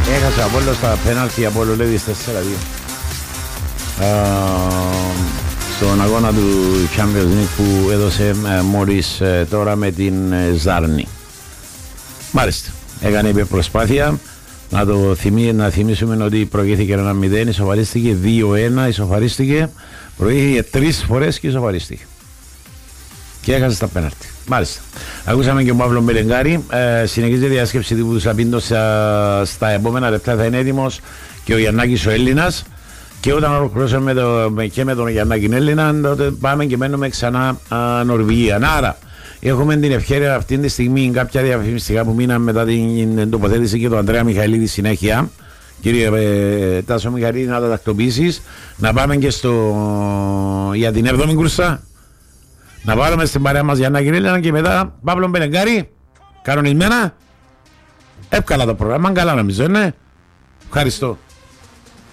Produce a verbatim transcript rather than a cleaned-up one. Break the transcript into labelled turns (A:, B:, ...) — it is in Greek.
A: Έχασε από όλο στα πέναλτι από όλο λέει τέσσερα δύο. Στον αγώνα του Champions League που έδωσε ε, μόλις ε, τώρα με την ε, Ζάρνη. Μάλιστα, έκανε προσπάθεια να το θυμί, να θυμίσουμε ότι προηγήθηκε ένα μηδέν, ισοφαρίστηκε δύο ένα, ισοφαρίστηκε, προηγήθηκε τρεις φορές και ισοφαρίστηκε. Και έχασε στα πέναλτι. Μάλιστα. Ακούσαμε και ο Παύλο Μπελεγκάρη. Ε, συνεχίζει η διάσκεψη του Σαπίντο στα, στα επόμενα λεπτά. Θα είναι έτοιμος και ο Γιαννάκης ο Έλληνας. Και όταν ολοκληρώσαμε το, και με τον Γιαννάκη Έλληνα, τότε πάμε και μένουμε ξανά α, Νορβηγία. Άρα, έχουμε την ευκαιρία αυτή τη στιγμή κάποια διαφημιστικά που μείναν μετά την τοποθέτηση και του Ανδρέα Μιχαηλίδη συνέχεια. Κύριε ε, Τάσο Μιχαηλίδη, να τα τακτοποιήσεις. Να πάμε και στο, για την έβδομη κουρσά. Να βάλουμε στην παρέα μας Γιάννα Κυρίλινα και μετά Παύλο Μπελεγκάρη. Κανονισμένα. Εύκολα το πρόγραμμα, καλά νομίζω, ναι. Ευχαριστώ.